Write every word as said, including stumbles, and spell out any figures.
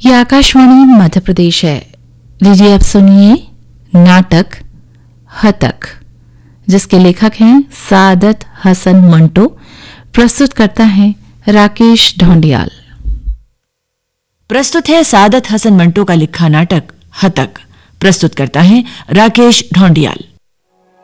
ये आकाशवाणी मध्य प्रदेश है। लीजिए अब सुनिए नाटक हतक, जिसके लेखक हैं सादत हसन मंटो। प्रस्तुत करता है राकेश ढोंडियाल। प्रस्तुत है सादत हसन मंटो का लिखा नाटक हतक। प्रस्तुत करता है राकेश ढोंडियाल।